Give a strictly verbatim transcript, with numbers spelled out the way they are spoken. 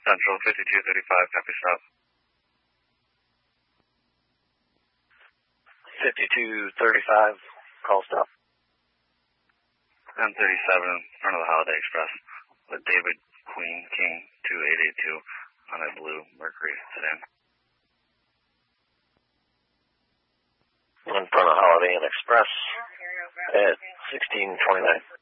Central fifty-two thirty-five, copy stop. fifty-two thirty-five, call stop. M thirty-seven, in front of the Holiday Express, with David Queen King two eight eight two on a blue Mercury sedan. In front of Holiday Inn Express at sixteen twenty-nine.